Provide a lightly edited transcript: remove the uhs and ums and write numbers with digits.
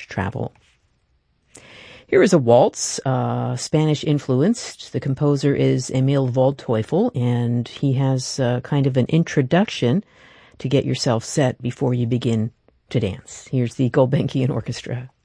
travel. Here is a waltz, Spanish-influenced. The composer is Emil Waldteufel, and he has kind of an introduction to get yourself set before you begin to dance. Here's the Gulbenkian Orchestra.